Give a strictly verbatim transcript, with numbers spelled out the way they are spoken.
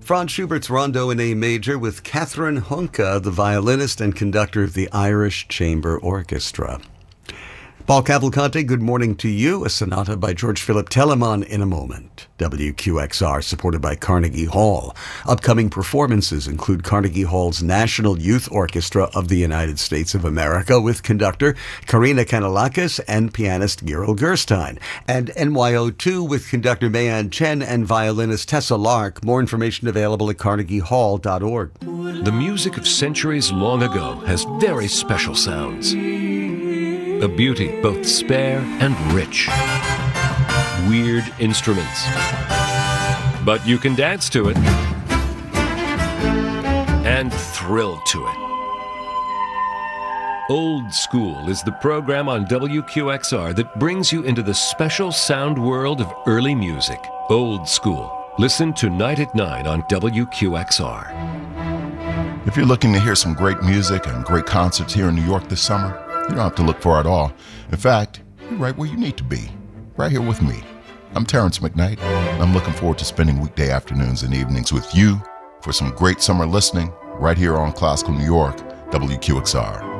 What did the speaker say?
Franz Schubert's Rondo in A Major with Catherine Honka, the violinist and conductor of the Irish Chamber Orchestra. Paul Cavalcante, good morning to you. A sonata by George Philip Telemann in a moment. W Q X R, supported by Carnegie Hall. Upcoming performances include Carnegie Hall's National Youth Orchestra of the United States of America with conductor Karina Kanellakis and pianist Gyril Gerstein. And N Y O two with conductor Mayan Chen and violinist Tessa Lark. More information available at carnegie hall dot org. The music of centuries long ago has very special sounds. A beauty both spare and rich. Weird instruments. But you can dance to it and thrill to it. Old School is the program on W Q X R that brings you into the special sound world of early music. Old School. Listen tonight at nine on W Q X R. If you're looking to hear some great music and great concerts here in New York this summer, you don't have to look far at all. In fact, you're right where you need to be, right here with me. I'm Terrence McKnight, and I'm looking forward to spending weekday afternoons and evenings with you for some great summer listening right here on Classical New York, W Q X R.